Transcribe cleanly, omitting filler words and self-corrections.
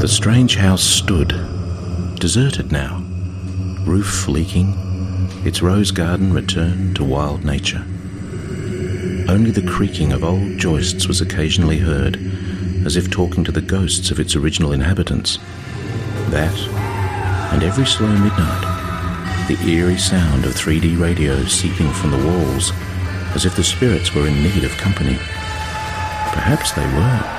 The strange house stood, deserted now, roof leaking, its rose garden returned to wild nature. Only the creaking of old joists was occasionally heard, as if talking to the ghosts of its original inhabitants. That, and every slow midnight, the eerie sound of 3D radio seeping from the walls, as if the spirits were in need of company. Perhaps they were.